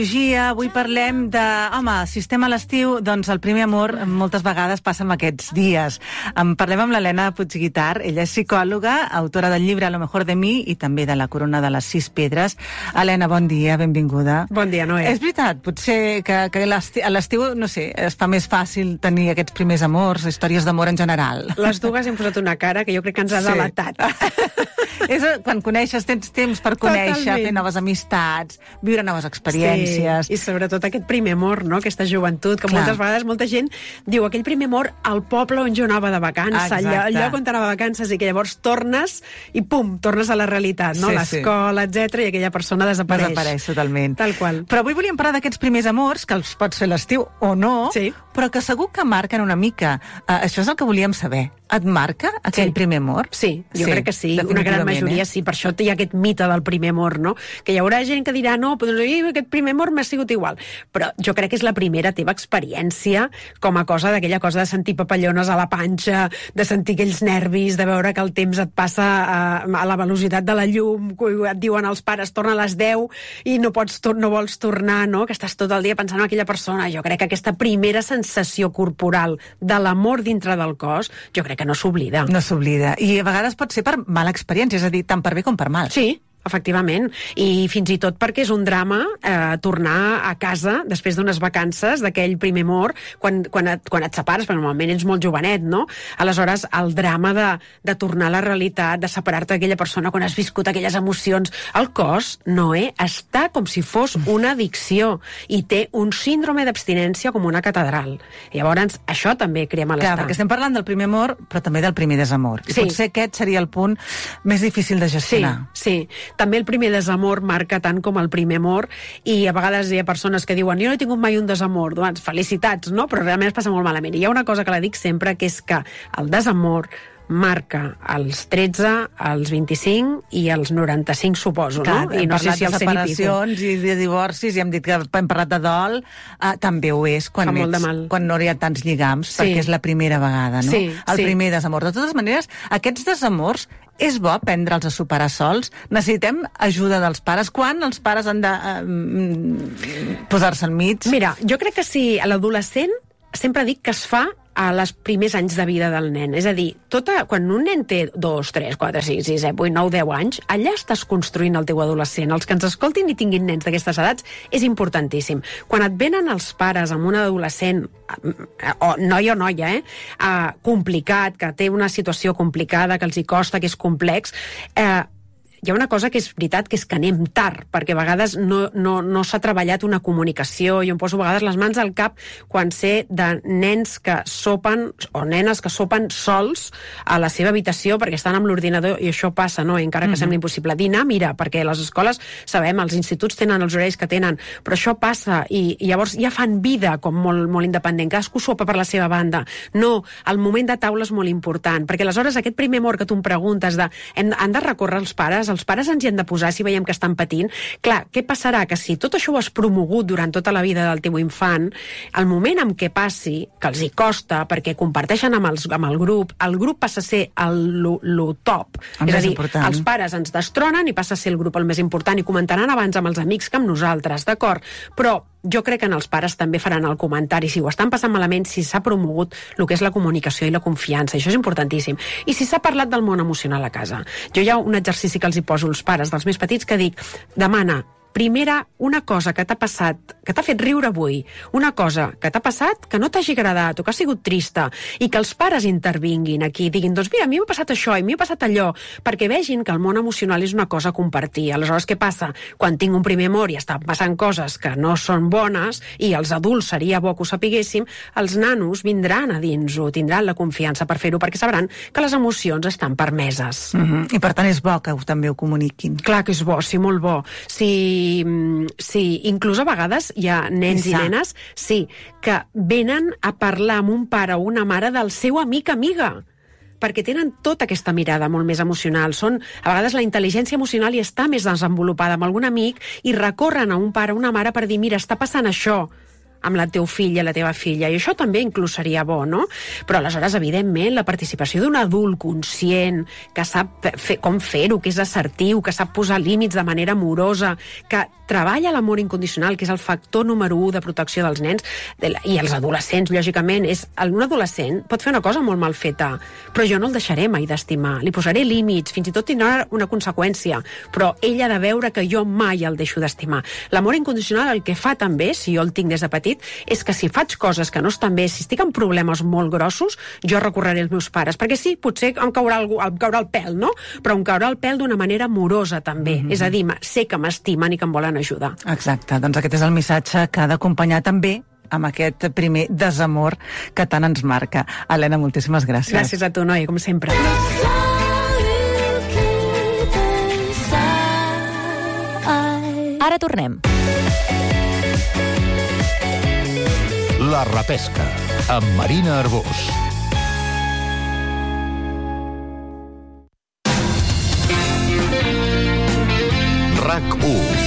Avui parlem de, si estem a l'estiu, doncs el primer amor moltes vegades passa en aquests dies. Parlem amb l'Helena Puigguitar, ella és psicòloga, autora del llibre A lo mejor de mi i també de La corona de les 6 pedres. Helena, bon dia, benvinguda. Bon dia, Noé. És veritat, potser que a l'estiu, no sé, es fa més fàcil tenir aquests primers amors, històries d'amor en general. Les dues hem posat una cara que jo crec que ens ha delatat. És quan coneixes, tens temps per conèixer, fer noves amistats, viure noves experiències. Sí, i sobretot aquest primer amor, no? Aquesta joventut, que moltes vegades molta gent diu aquell primer amor al poble on jo anava de vacances, al lloc on anava de vacances, i que llavors tornes i pum, tornes a la realitat, no? L'escola, etc, i aquella persona desapareix. Desapareix totalment. Tal qual. Però avui volíem parlar d'aquests primers amors, que els pots fer a l'estiu o no, però que segur que marquen una mica. Això és el que volíem saber. Et marca aquell primer amor? Sí, jo crec que sí. Una gran majoria sí. Per això hi ha aquest mite del primer amor, no? Que hi haurà gent que dirà, no, però aquest primer amor m'ha sigut igual. Però jo crec que és la primera teva experiència com a cosa d'aquella cosa de sentir papallones a la panxa, de sentir aquells nervis, de veure que el temps et passa a la velocitat de la llum, et diuen els pares torna a les 10 i no vols tornar, no? Que estàs tot el dia pensant en aquella persona. Jo crec que aquesta primera sensació corporal de l'amor dintre del cos, jo crec que no s'oblida. No s'oblida. I a vegades pot ser per mala experiència, és a dir, tant per bé com per mal. Sí, efectivament, i fins i tot perquè és un drama tornar a casa després d'unes vacances d'aquell primer amor, quan et separes, perquè normalment ets molt jovenet, no? Aleshores, el drama de tornar a la realitat, de separar-te d'aquella persona quan has viscut aquelles emocions, el cos, Noé, està com si fos una addicció i té un síndrome d'abstinència com una catedral. I llavors, això també crea malestar. Clar, perquè estem parlant del primer amor, però també del primer desamor. I potser aquest seria el punt més difícil de gestionar. Sí. També el primer desamor marca tant com el primer amor, i a vegades hi ha persones que diuen jo no he tingut mai un desamor, doncs felicitats, no? Però realment es passa molt malament. I hi ha una cosa que la dic sempre, que és que el desamor marca als 13, als 25 i als 95, suposo, no? I no sé si de separacions i de divorcis, i hem dit que hem parlat de dol, també ho és quan no hi ha tants lligams, perquè és la primera vegada, no? El primer desamor. De totes maneres, aquests desamors és bo aprendre'ls a superar sols? Necessitem ajuda dels pares? Quan els pares han de posar-se al mig? Mira, jo crec que si a l'adolescent sempre dic que es fa a les primers anys de vida del nen. És a dir, quan un nen té 2, 3, 4, 5, 6, 7, 8, 9, 10 anys, allà estàs construint el teu adolescent. Els que ens escoltin i tinguin nens d'aquestes edats és importantíssim. Quan et venen els pares amb un adolescent, o noi o noia, complicat, que té una situació complicada, que els hi costa, que és complex, hi ha una cosa que és veritat, que és que anem tard, perquè a vegades no s'ha treballat una comunicació. Jo em poso a vegades les mans al cap quan sé de nens que sopen, o nenes que sopen sols a la seva habitació perquè estan amb l'ordinador, i això passa, no? Encara que sembla impossible. Dinar, mira, perquè les escoles, sabem, els instituts tenen els horaris que tenen, però això passa, i llavors ja fan vida com molt independent. Cadascú sopa per la seva banda. No, el moment de taula és molt important, perquè aleshores aquest primer amor que tu em preguntes han de recórrer els pares ens hi han de posar si veiem que estan patint. Clar, què passarà? Que si tot això ho has promogut durant tota la vida del teu infant, el moment en què passi, que els hi costa, perquè comparteixen amb el grup passa a ser el top. És a dir, els pares ens destronen i passa a ser el grup el més important, i comentaran abans amb els amics que amb nosaltres, d'acord? Però jo crec que en els pares també faran el comentari si ho estan passant malament, si s'ha promogut el que és la comunicació i la confiança. Això és importantíssim. I si s'ha parlat del món emocional a casa. Jo hi ha un exercici que els hi poso als pares dels més petits que dic, demana primera, una cosa que t'ha passat, que t'ha fet riure avui, una cosa que t'ha passat que no t'hagi agradat o que ha sigut trista, i que els pares intervinguin aquí, diguin, doncs mira, a mi m'ha passat això i a mi m'ha passat allò, perquè vegin que el món emocional és una cosa a compartir. Aleshores, què passa? Quan tinc un primer amor i estan passant coses que no són bones, i els adults seria bo que ho sapiguéssim, els nanos vindran a dins-ho, tindran la confiança per fer-ho, perquè sabran que les emocions estan permeses. I per tant és bo que també ho comuniquin. Clar que és bo, sí, molt bo. Sí, inclús a vegades hi ha nens i nenes que venen a parlar amb un pare o una mare del seu amiga, perquè tenen tota aquesta mirada molt més emocional. A vegades la intel·ligència emocional hi està més desenvolupada amb algun amic, i recorren a un pare o una mare per dir, mira, està passant això amb la teu fill i la teva filla, i això també inclús seria bo, no? Però aleshores, evidentment, la participació d'un adult conscient, que sap com fer-ho, que és assertiu, que sap posar límits de manera amorosa, que treballa l'amor incondicional, que és el factor número 1 de protecció dels nens i els adolescents, lògicament, un adolescent pot fer una cosa molt mal feta, però jo no el deixaré mai d'estimar, li posaré límits, fins i tot tindrà una conseqüència, però ell ha de veure que jo mai el deixo d'estimar. L'amor incondicional el que fa també, si jo el tinc des de petit, és que si faig coses que no estan bé, si estic en problemes molt grossos, jo recorreré als meus pares, perquè sí, potser em caurà el pèl, no? Però em caurà el pèl d'una manera amorosa, també. És a dir, sé que m'estimen i que em volen ajudar. Exacte, doncs aquest és el missatge que ha d'acompanyar també amb aquest primer desamor que tant ens marca. Helena, moltíssimes gràcies. Gràcies a tu, Noia, com sempre. Ara tornem. La repesca, amb Marina Arbós. RAC1.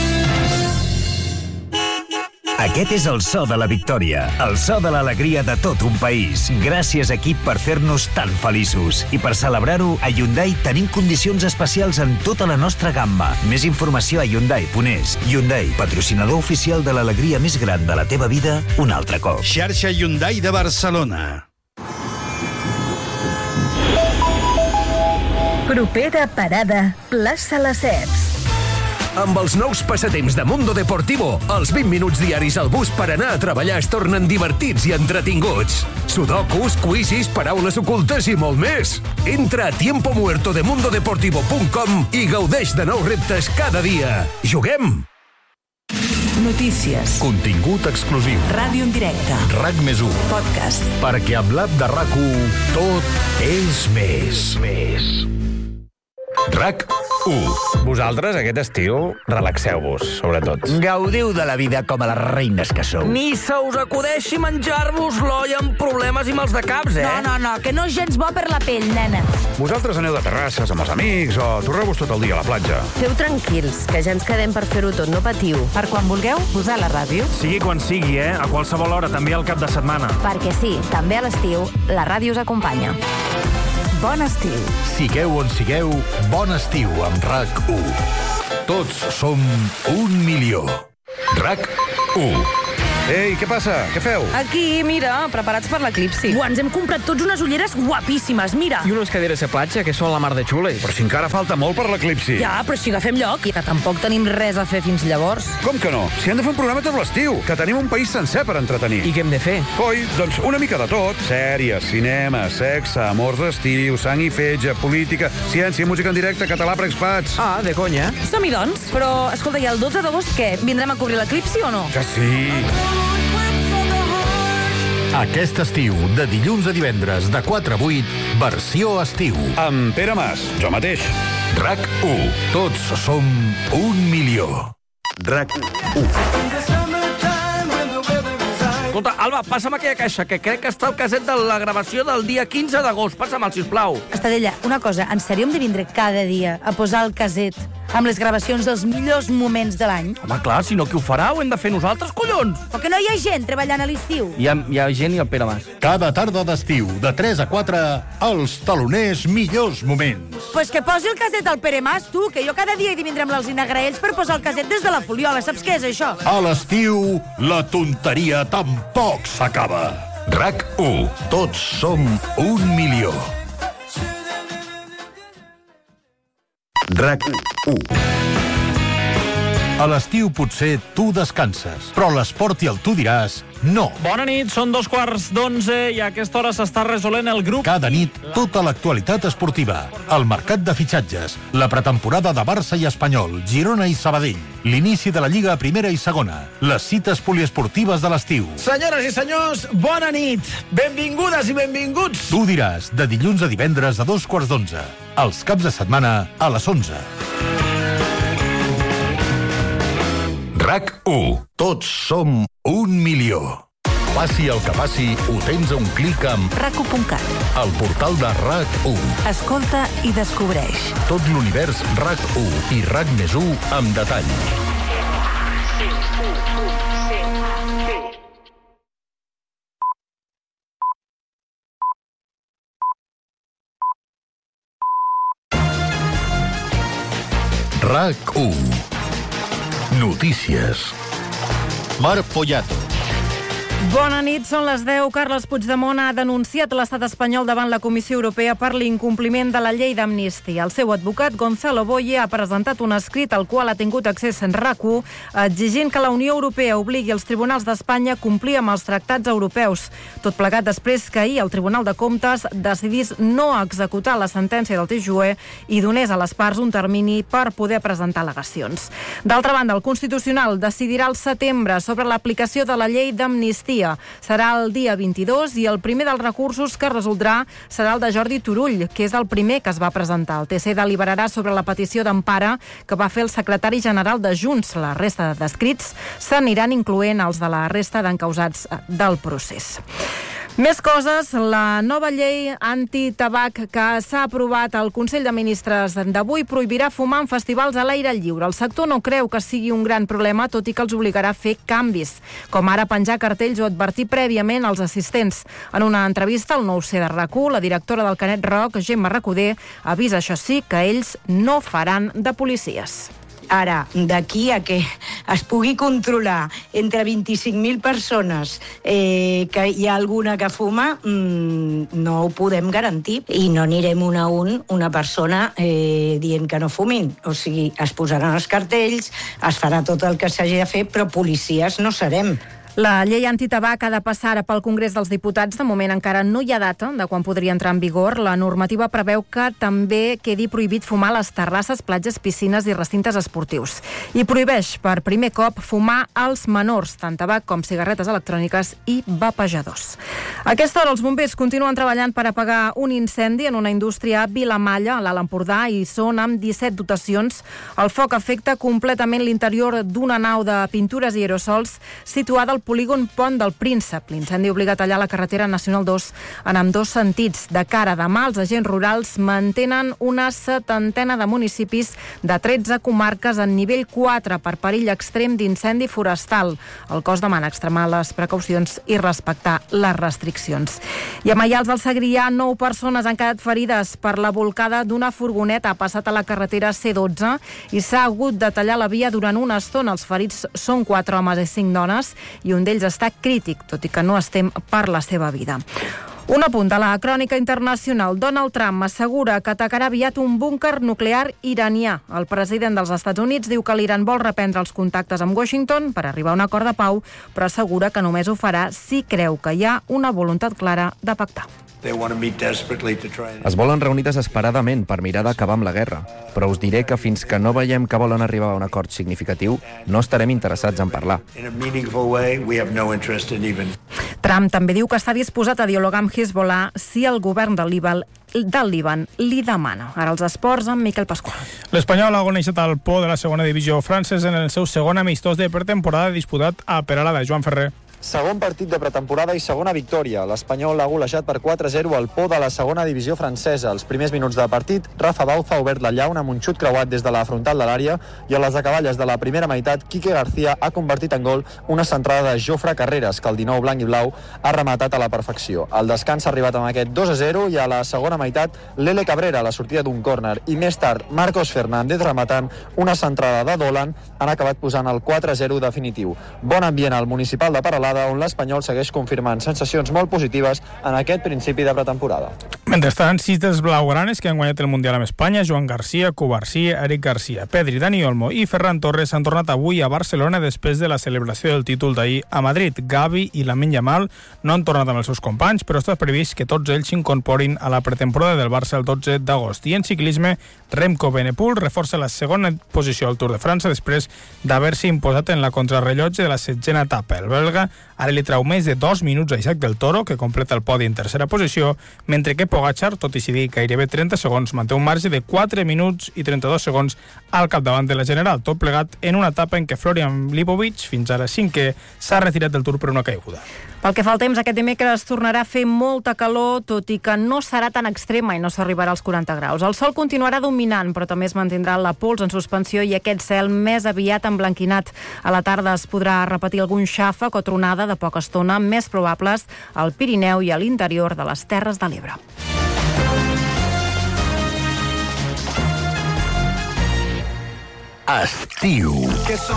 Aquest és el so de la victòria, el so de l'alegria de tot un país. Gràcies, equip, per fer-nos tan feliços. I per celebrar-ho, a Hyundai tenim condicions especials en tota la nostra gamma. Més informació a Hyundai.es. Hyundai, patrocinador oficial de l'alegria més gran de la teva vida, un altre cop. Xarxa Hyundai de Barcelona. Propera parada, plaça Lesseps. Amb els nous passatemps de Mundo Deportivo, els 20 minuts diaris al bus per anar a treballar es tornen divertits i entretinguts. Sudokus, quizzes, paraules ocultes i molt més. Entra a tiempomuertodemundodeportivo.com i gaudeix de nous reptes cada dia. Juguem! Notícies. Contingut exclusiu. Ràdio en directe. RAC+1. Podcast. Perquè amb l'app de RAC1 tot és més. RAC1. Vosaltres, aquest estiu, relaxeu-vos, sobretot. Gaudiu de la vida com a les reines que sou. Ni se us acudeixi menjar-vos l'olla amb problemes i mals de caps, eh? No, que no és gens bo per la pell, nena. Vosaltres aneu de terrasses amb els amics o torreu-vos tot el dia a la platja. Feu tranquils, que ja ens quedem per fer-ho tot, no patiu. Per quan vulgueu, posar la ràdio. Sigui quan sigui, a qualsevol hora, també al cap de setmana. Perquè sí, també a l'estiu, la ràdio us acompanya. Bon estiu. Sigueu on sigueu, bon estiu amb RAC1. Tots som 1.000.000. RAC1. Ei, què passa? Què feu? Aquí, mira, preparats per l'eclipsi. Ens hem comprat tots unes ulleres guapíssimes, mira. I unes caderes de platja que són la mar de xules. Però si encara falta molt per l'eclipsi. Ja, però si agafem lloc. I que tampoc tenim res a fer fins llavors. Com que no? Si hem de fer un programa tot l'estiu, que tenim un país sencer per entretenir. I què hem de fer? Coi, doncs una mica de tot. Sèries, cinema, sexe, amors d'estiu, sang i fetge, política, ciència, música en directe, català per expats. Ah, de conya. Som-hi, doncs. Però, escolta, i el 12 d'agost què? Vindrem a cobrir l'eclipsi o no? Que sí. Aquest estiu, de dilluns a divendres, de 4 a 8, versió estiu. Amb Pere Mas, jo mateix. RAC1. Tots som 1.000.000. RAC1. Escolta, Alba, passa'm aquella caixa, que crec que està el caset de la gravació del dia 15 d'agost. Passa'm-el, sisplau. Estadella, una cosa, en sèrio hem de vindre cada dia a posar el caset amb les gravacions dels millors moments de l'any? Home, clar, si no, qui ho farà? Ho hem de fer nosaltres, collons! Però que no hi ha gent treballant a l'estiu. Hi ha gent i el Pere Mas. Cada tarda d'estiu, de 3 a 4, els taloners millors moments. Pues que posi el caset al Pere Mas, tu, que jo cada dia he de vindre amb l'Alzina Graells per posar el caset des de la Foliola. Saps què és això? A l'estiu, la tonteria tampoc s'acaba. RAC1. Tots som 1.000.000. RAC1. A l'estiu potser tu descanses, però l'esport i el tu diràs no. Bona nit, són 11:15 i a aquesta hora s'està resolent el grup. Cada nit, tota l'actualitat esportiva, el mercat de fitxatges, la pretemporada de Barça i Espanyol, Girona i Sabadell, l'inici de la Lliga a primera i segona, les cites poliesportives de l'estiu. Senyores i senyors, bona nit. Benvingudes i benvinguts. Tu diràs, de dilluns a divendres a 11:15, els caps de setmana a les 11. RAC1. Tots som 1.000.000. Passi el que passi, ho tens a un clic amb RAC1.cat, el portal de RAC1. Escolta i descobreix tot l'univers RAC1 i RAC+1 amb detall. RAC1. Notícies. Marc Poyato. Bona nit, són les 10. Carles Puigdemont ha denunciat l'estat espanyol davant la Comissió Europea per l'incompliment de la llei d'amnistia. El seu advocat, Gonzalo Boye, ha presentat un escrit al qual ha tingut accés en RAC1, exigint que la Unió Europea obligui els tribunals d'Espanya a complir amb els tractats europeus. Tot plegat després que ahir el Tribunal de Comptes decidís no executar la sentència del TJUE i donés a les parts un termini per poder presentar al·legacions. D'altra banda, el Constitucional decidirà al setembre sobre l'aplicació de la llei d'amnistia. Serà el dia 22 i el primer dels recursos que resoldrà serà el de Jordi Turull, que és el primer que es va presentar. El TC deliberarà sobre la petició d'empara que va fer el secretari general de Junts. La resta d'escrits s'aniran incloent els de la resta d'encausats del procés. Més coses, la nova llei antitabac que s'ha aprovat al Consell de Ministres d'avui prohibirà fumar en festivals a l'aire lliure. El sector no creu que sigui un gran problema, tot i que els obligarà a fer canvis, com ara penjar cartells o advertir prèviament als assistents. En una entrevista al 9C de RAC1, la directora del Canet Rock, Gemma Recoder, avisa, això sí, que ells no faran de policies. Ara, d'aquí a que es pugui controlar entre 25.000 persones que hi ha alguna que fuma, no ho podem garantir. I no anirem un a una persona dient que no fumin. O sigui, es posaran els cartells, es farà tot el que s'hagi de fer, però policies no serem. La llei antitabac ha de passar ara pel Congrés dels Diputats. De moment encara no hi ha data de quan podria entrar en vigor. La normativa preveu que també quedi prohibit fumar a les terrasses, platges, piscines i recintes esportius. I prohibeix per primer cop fumar als menors, tant tabac com cigarretes electròniques i vapejadors. A aquesta hora els bombers continuen treballant per apagar un incendi en una indústria a Vilamalla, a l'Alt Empordà, i són amb 17 dotacions. El foc afecta completament l'interior d'una nau de pintures i aerosols situada al polígon Pont del Príncep. L'incendi obliga a tallar la carretera nacional 2 en ambdós sentits. De cara a demà, els agents rurals mantenen una 70ena de municipis de 13 comarques en nivell 4 per perill extrem d'incendi forestal. El cos demana extremar les precaucions i respectar les restriccions. I a Maials del Segrià, 9 persones han quedat ferides per la volcada d'una furgoneta. Ha passat a la carretera C12 i s'ha hagut de tallar la via durant una estona. Els ferits són 4 homes i 5 dones i un d'ells està crític, tot i que no es tem per la seva vida. Un apunt a la crònica internacional. Donald Trump assegura que atacarà aviat un búnquer nuclear iranià. El president dels Estats Units diu que l'Iran vol reprendre els contactes amb Washington per arribar a un acord de pau, però assegura que només ho farà si creu que hi ha una voluntat clara de pactar. Es volen reunir desesperadament per mirar d'acabar amb la guerra, però us diré que fins que no veiem que volen arribar a un acord significatiu, no estarem interessats en parlar. Trump també diu que està disposat a dialogar amb Hezbollah si el govern del Líban li demana. Ara els esports amb Miquel Pasqual. L'Espanyol ha agoneixat al por de la segona divisió francesa en el seu segon amistós de pretemporada disputat a Peralada. Joan Ferrer. Segon partit de pretemporada i segona victòria. L'Espanyol ha golejat per 4-0 al por de la segona divisió francesa. Els primers minuts de partit, Rafa Bauza ha obert la llauna amb un xut creuat des de la frontal de l'àrea i a les acaballes de la primera meitat, Quique García ha convertit en gol una centrada de Jofre Carreras, que el 19 blanc i blau ha rematat a la perfecció. El descans ha arribat amb aquest 2-0 i a la segona meitat, Lele Cabrera a la sortida d'un córner i més tard, Marcos Fernández rematant una centrada de Dolan han acabat posant el 4-0 definitiu. Bon ambient al municipal de Peralada, on l'Espanyol segueix confirmant sensacions molt positives en aquest principi de pretemporada. Mentrestant, 6 dels blaugranes que han guanyat el Mundial amb Espanya, Joan Garcia, Cubarsí, Eric Garcia, Pedri, Dani Olmo i Ferran Torres han tornat avui a Barcelona després de la celebració del títol d'ahir a Madrid. Gavi i Lamine Yamal no han tornat amb els seus companys, però està previst que tots ells s'incorporin a la pretemporada del Barça el 12 d'agost. I en ciclisme, Remco Evenepoel reforça la segona posició al Tour de França després d'haver-se imposat en la contrarrellotge de la 7a etapa. El belga ara li treu més de 2 minuts a Isaac del Toro, que completa el podi en tercera posició, mentre que Pogačar, tot i cedir gairebé 30 segons, manté un marge de 4 minuts i 32 segons al capdavant de la General, tot plegat en una etapa en què Florian Lipovic, fins ara 5è, s'ha retirat del Tour per una caiguda. Pel que fa al temps, aquest dimecres tornarà a fer molta calor, tot i que no serà tan extrema i no s'arribarà als 40 graus. El sol continuarà dominant, però també es mantindrà la pols en suspensió i aquest cel més aviat emblanquinat. A la tarda es podrà repetir algun xàfec o tronada de poca estona, més probables al Pirineu i a l'interior de les Terres de l'Ebre. Estiu.